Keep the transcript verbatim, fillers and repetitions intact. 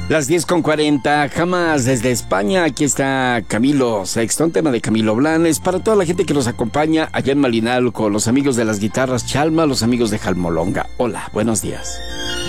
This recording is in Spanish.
Las diez con cuarenta, jamás desde España. Aquí está Camilo Sexto, un tema de Camilo Blanes para toda la gente que nos acompaña allá en Malinalco, los amigos de las guitarras Chalma, los amigos de Jalmolonga. Hola, buenos días.